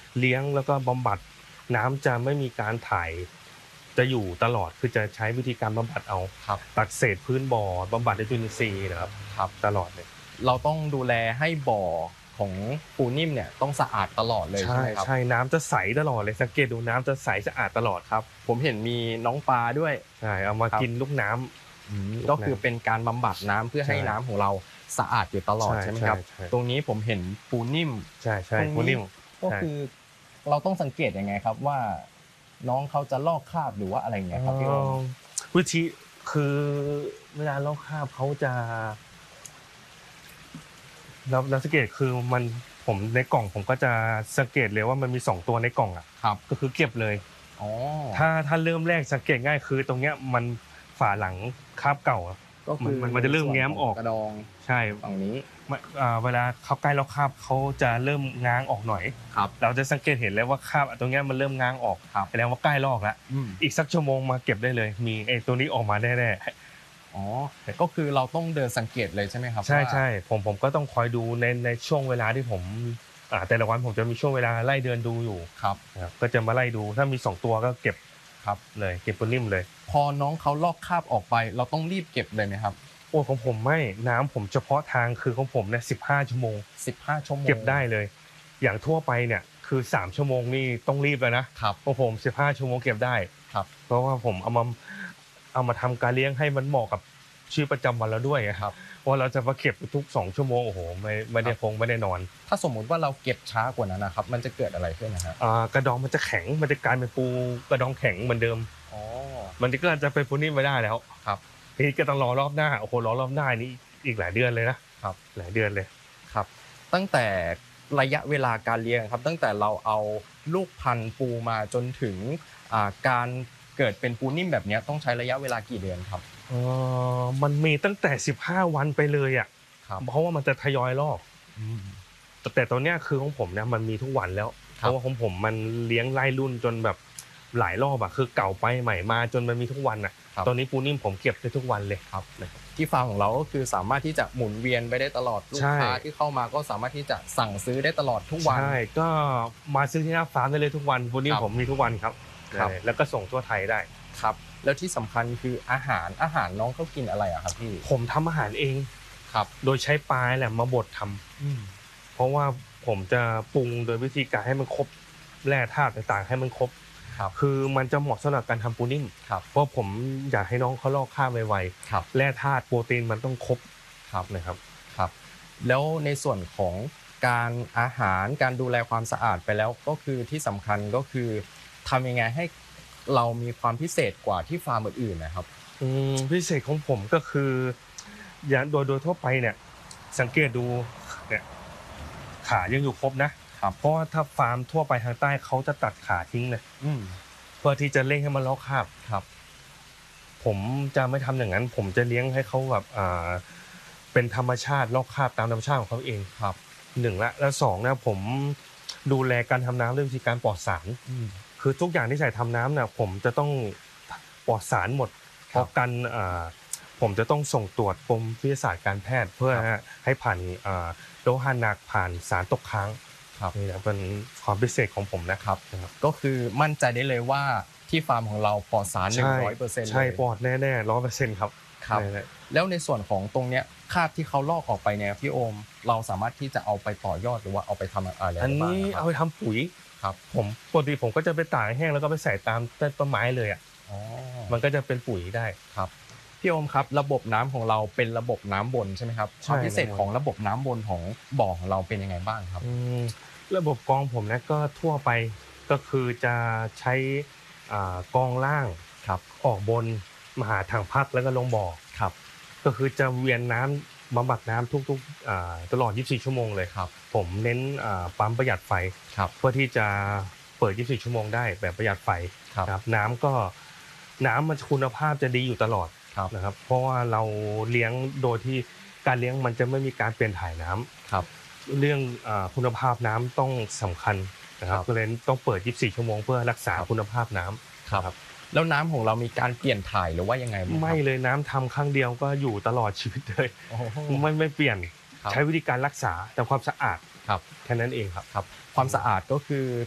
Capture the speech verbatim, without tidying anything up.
เลี้ยงแล้วก็บำบัดน้ำจะไม่มีการถ่ายจะอยู่ตลอดคือจะใช้วิธีการบำบัดเอาครับตัดเศษพื้นบ่อบำบัดด้วยจุลินทรีย์นะครับครับตลอดเลยเราต้องดูแลให้บ่อของปูนิ่มเนี่ยต้องสะอาดตลอดเลยใช่ใช่ไหมครับใช่น้ำจะใสตลอดเลยสังเกตดูน้ำจะใสสะอาดตลอดครับผมเห็นมีน้องปลาด้วยใช่เอามาครับกินลูกน้ำก็คือเป็นการบำบัดน้ำเพื่อให้น้ำของเราสะอาดอยู่ตลอดใช่ไหมครับตรงนี้ผมเห็นปูนิ่มใช่ใช่ตรงนี้ก็คือเราต้องสังเกตยังไงครับว่าน้องเขาจะลอกคราบหรือว่าอะไรอย่างเงี้ยครับพี่โอมวิธีคือเวลาลอกคราบเขาจะแล้วแล้วสังเกตคือมันผมในกล่องผมก็จะสังเกตเลยว่ามันมีสองตัวในกล่องอ่ะครับก็คือเก็บเลยอ๋อถ้าถ้าเริ่มแรกสังเกตง่ายคือตรงเนี้ยมันฝาหลังคราบเก่าก็คือมันมันจะเริ่มแง้มออกกระดองใช่ฝั่งนี้เวลาเขาใกล้ลอกคราบเขาจะเริ่มง้างออกหน่อยครับเราจะสังเกตเห็นเลยว่าคราบตรงเนี้ยมันเริ่มง้างออกแสดงว่าใกล้ลอกแล้วอีกสักชั่วโมงมาเก็บได้เลยมีไอ้ตัวนี้ออกมาแน่ๆอ๋อก็คือเราต้องเดินสังเกตเลยใช่ไหมครับใช่ใช่ผมผมก็ต้องคอยดูในในช่วงเวลาที่ผมแต่ละวันผมจะมีช่วงเวลาไล่เดินดูอยู่ครับก็จะมาไล่ดูถ้ามีสองตัวก็เก็บครับเลยเก็บปูนิ่มเลยพอน้องเขาลอกคราบออกไปเราต้องรีบเก็บเลยไหมครับโอ้ของผมไม่น้ำผมเฉพาะทางคือของผมเนี่ยสิบห้าชั่วโมงสิบห้าชั่วโมงเก็บได้เลยอย่างทั่วไปเนี่ยคือสามชั่วโมงนี่ต้องรีบแล้วนะครับของผมสิบห้าชั่วโมงเก็บได้ครับเพราะว่าผมเอามาเอามาทำการเลี้ยงให้มันเหมาะกับชีวิตประจำวันเราด้วยครับเพราะเราจะมาเก็บทุกสองชั่วโมงโอ้โหไม่ไม่ได้คงไม่ได้นอนถ้าสมมุติว่าเราเก็บช้ากว่านั้นนะครับมันจะเกิดอะไรขึ้นนะฮะอ่ากระดองมันจะแข็งมันจะกลายเป็นปูกระดองแข็งเหมือนเดิมอ๋อมันก็จะเป็นปูนิ่มไม่ได้แล้วครับทีนี้ก็ต้องรอรอบหน้าโอ้โหรอรอบหน้านี่อีกหลายเดือนเลยนะครับหลายเดือนเลยครับตั้งแต่ระยะเวลาการเลี้ยงครับตั้งแต่เราเอาลูกพันธุ์ปูมาจนถึงการเกิดเป็นปูนิ่มแบบนี้ต้องใช้ระยะเวลากี่เดือนครับเออมันมีตั้งแต่สิบห้าวันไปเลยอ่ะเพราะว่ามันจะทยอยรอบแต่ตอนเนี้ยคือของผมเนี่ยมันมีทุกวันแล้วเพราะว่าของผมมันเลี้ยงไล่รุ่นจนแบบหลายรอบอ่ะคือเก่าไปใหม่มาจนมันมีทุกวันอ่ะตอนนี้ปูนิ่มผมเก็บได้ทุกวันเลยครับที่ฟาร์มของเราก็คือสามารถที่จะหมุนเวียนไปได้ตลอดลูกค้าที่เข้ามาก็สามารถที่จะสั่งซื้อได้ตลอดทุกวันใช่ก็มาซื้อที่หน้าฟาร์มได้เลยทุกวันปูนิ่มผมมีทุกวันครับแล้วก็ส่งทั่วไทยได้ครับแล้วที่สำคัญคืออาหารอาหารน้องเขากินอะไรอะครับพี่ผมทำอาหารเองครับโดยใช้ปลาแหละมาบดทำเพราะว่าผมจะปรุงโดยวิธีการให้มันครบแร่ธาตุต่างๆให้มันครบคือมันจะเหมาะสำหรับการทำปูนิ่มเพราะผมอยากให้น้องเขาลอกคราบไวๆแร่ธาตุโปรตีนมันต้องครบนะครับครับแล้วในส่วนของการอาหารการดูแลความสะอาดไปแล้วก็คือที่สำคัญก็คือทำยังไงให้เรามีความพิเศษกว่าที่ฟาร์มอื่นๆนะครับพิเศษของผมก็คืออย่างโดยโดยทั่วไปเนี่ยสังเกตดูเนี่ยขายังอยู่ครบนะเพราะว่าถ้าฟาร์มทั่วไปทางใต้เขาจะตัดขาทิ้งเลยเพื่อที่จะเร่งให้มันลอกคราบครับผมจะไม่ทำอย่างนั้นผมจะเลี้ยงให้เขาแบบอ่าเป็นธรรมชาติลอกคราบตามธรรมชาติของเขาเองครับหนึ่งละแล้วสองนะผมดูแลการทำน้ำด้วยวิธีการปลอดสารคือทุกอย่างที่ใส่ทำน้ำเนี่ยผมจะต้องปลอดสารหมดเพราะกันผมจะต้องส่งตรวจกรมวิทยาศาสตร์การแพทย์เพื่อให้ผ่านโลหะหนักผ่านสารตกค้างนี่นะเป็นความพิเศษของผมนะครับก็คือมั่นใจได้เลยว่าที่ฟาร์มของเราปลอดสาร หนึ่งร้อยเปอร์เซ็นต์ เลยใช่ปลอดแน่ๆ หนึ่งร้อยเปอร์เซ็นต์ ครับครับแล้วในส่วนของตรงเนี้ยคราบที่เขาลอกออกไปเนี่ยพี่โอมเราสามารถที่จะเอาไปต่อยอดหรือว่าเอาไปทำอะไรได้บ้างอันนี้เอาไปทำปุ๋ยครับผมปกติผมก็จะไปตากแห้งแล้วก็ไปใส่ตามต้นไม้เลยอ่ะอ๋อมันก็จะเป็นปุ๋ยได้ครับพี่โอมครับระบบน้ำของเราเป็นระบบน้ำบนใช่ไหมครับความพิเศษของระบบน้ำบนของบ่อของเราเป็นยังไงบ้างครับระบบกรองผมนะก็ทั่วไปก็คือจะใช้กรองล่างครับออกบนมาหาถังพักแล้วก็ลงบ่อครับก็คือจะเวียนน้ำบำบัดน้ำทุกๆตลอดยี่สิบสี่ชั่วโมงเลยครับผมเน้นปั๊มประหยัดไฟเพื่อที่จะเปิดยี่สิบสี่ชั่วโมงได้แบบประหยัดไฟครับน้ำก็น้ำมันคุณภาพจะดีอยู่ตลอดนะครับเพราะว่าเราเลี้ยงโดยที่การเลี้ยงมันจะไม่มีการเปลี่ยนถ่ายน้ำครับเรื่องคุณภาพน้ำต้องสำคัญนะครับก็เลยต้องเปิดยี่สิบสี่ชั่วโมงเพื่อรักษาคุณภาพน้ำครับแล้วน้ำของเรามีการเปลี่ยนถ่ายหรือว่ายังไงบ้างไม่เลยน้ำทำครั้งเดียวก็อยู่ตลอดชีวิตเลยไม่ไม่เปลี่ยนใช้วิธีการรักษาแต่ความสะอาดแค่นั้นเองครับครับความสะอาดก็คือ